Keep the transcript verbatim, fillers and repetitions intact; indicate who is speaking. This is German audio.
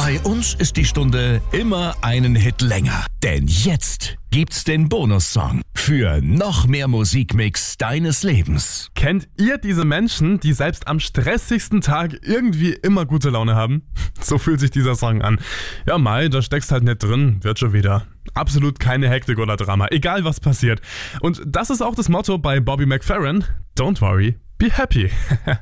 Speaker 1: Bei uns ist die Stunde immer einen Hit länger. Denn jetzt gibt's den Bonussong für noch mehr Musikmix deines Lebens.
Speaker 2: Kennt ihr diese Menschen, die selbst am stressigsten Tag irgendwie immer gute Laune haben? So fühlt sich dieser Song an. Ja, Mai, da steckst halt nicht drin, wird schon wieder. Absolut keine Hektik oder Drama, egal was passiert. Und das ist auch das Motto bei Bobby McFerrin. Don't worry, be happy.